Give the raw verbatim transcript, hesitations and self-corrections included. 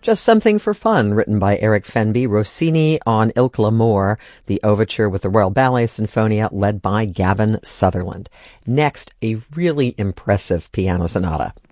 Just Something for Fun, written by Eric Fenby, Rossini on Ilk l'Amour, the overture with the Royal Ballet Sinfonia led by Gavin Sutherland. Next, a really impressive piano sonata.